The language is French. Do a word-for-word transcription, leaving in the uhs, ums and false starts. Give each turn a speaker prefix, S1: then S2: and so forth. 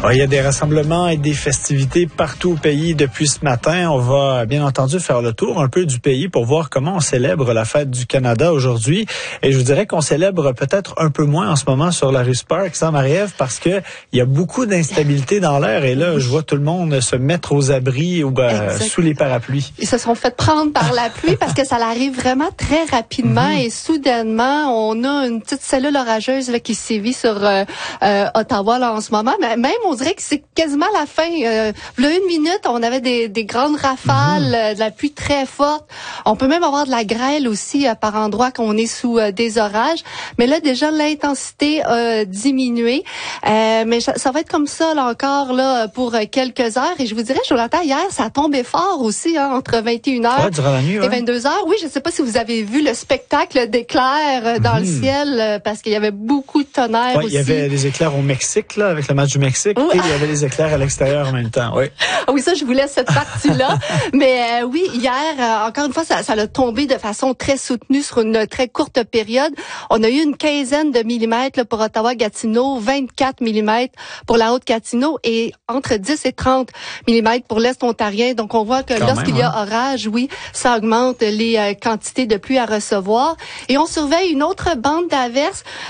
S1: Il y a des rassemblements et des festivités partout au pays depuis ce matin. On va bien entendu faire le tour un peu du pays pour voir comment on célèbre la fête du Canada aujourd'hui. Et je vous dirais qu'on célèbre peut-être un peu moins en ce moment sur la rue Sparks, hein, Marie-Ève, parce que il y a beaucoup d'instabilité dans l'air. Et là, je vois tout le monde se mettre aux abris ou euh, sous les parapluies.
S2: Ils se sont fait prendre par la pluie parce que ça arrive vraiment très rapidement mm-hmm. et soudainement, on a une petite cellule orageuse là, qui sévit sur euh, euh, Ottawa là, en ce moment. Mais même, on dirait que c'est quasiment la fin. Euh, là, une minute, on avait des, des grandes rafales, mmh. euh, de la pluie très forte. On peut même avoir de la grêle aussi euh, par endroits quand on est sous euh, des orages. Mais là, déjà, l'intensité a diminué. Euh, mais ça, ça va être comme ça là encore là pour euh, quelques heures. Et je vous dirais, Jonathan, hier, ça a tombé fort aussi, hein, entre vingt et une heures
S1: ouais, durant la nuit, ouais.
S2: et vingt-deux heures. Oui, je ne sais pas si vous avez vu le spectacle d'éclairs euh, dans mmh. le ciel, euh, parce qu'il y avait beaucoup de tonnerre
S1: ouais,
S2: aussi.
S1: Il y avait des éclairs au Mexique, là, avec le match du Mexique, oui. et il y avait des éclairs à l'extérieur en même temps, oui.
S2: Oui, ça, je vous laisse cette partie-là. Mais euh, oui, hier, euh, encore une fois, ça, ça a tombé de façon très soutenue sur une très courte période. On a eu une quinzaine de millimètres là, pour Ottawa-Gatineau, vingt-quatre millimètres pour la Haute-Gatineau et entre dix et trente millimètres pour l'Est ontarien. Donc, on voit que Quand lorsqu'il même, hein. y a orage, oui, ça augmente les euh, quantités de pluie à recevoir. Et on surveille une autre bande d'averses